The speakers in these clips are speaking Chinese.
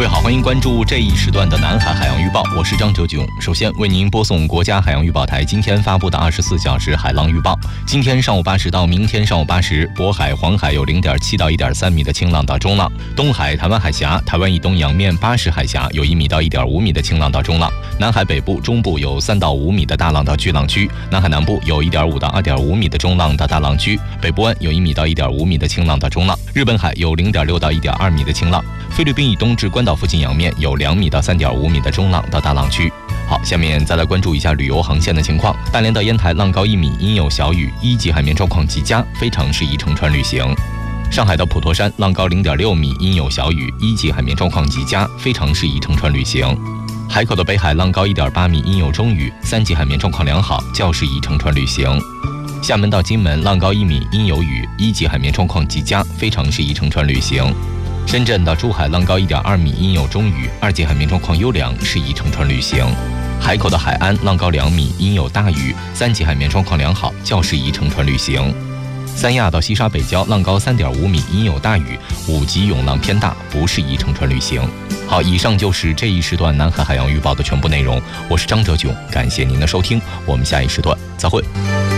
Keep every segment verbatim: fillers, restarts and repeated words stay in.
位好，欢迎关注这一时段的南海海洋预报，我是张哲炯。首先为您播送国家海洋预报台今天发布的二十四小时海浪预报。今天上午八时到明天上午八时，渤海、黄海有零点七到一点三米的清浪到中浪；东海、台湾海峡、台湾以东洋面巴士海峡有一米到一点五米的清浪到中浪；南海北部、中部有三到五米的大浪到巨浪区；南海南部有一点五到二点五米的中浪到大浪区；北部湾有一米到一点五米的清浪到中浪；日本海有零点六到一点二米的清浪；菲律宾以东至关岛附近洋面有两米到三点五米的中浪到大浪区。好，下面再来关注一下旅游航线的情况。大连到烟台浪高一米，阴有小雨，一级海面状况极佳，非常适宜乘船旅行。上海到普陀山浪高零点六米，阴有小雨，一级海面状况极佳，非常适宜乘船旅行。海口的北海浪高一点八米，阴有中雨，三级海面状况良好，较适宜乘船旅行。厦门到金门浪高一米，阴有雨，一级海面状况极佳，非常适宜乘船旅行。深圳到珠海浪高一点二米，阴有中雨，二级海面状况优良，适宜乘船旅行。海口的海安浪高两米，阴有大雨，三级海面状况良好，较适宜乘船旅行。三亚到西沙北礁浪高三点五米，阴有大雨，五级涌浪偏大，不适宜乘船旅行。好，以上就是这一时段南海海洋预报的全部内容。我是张哲炯，感谢您的收听，我们下一时段再会。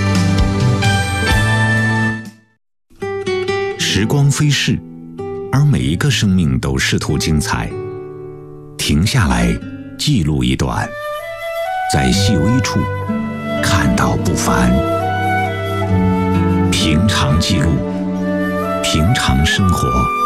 时光飞逝，而每一个生命都试图精彩。停下来，记录一段，在细微处看到不凡。平常记录，平常生活。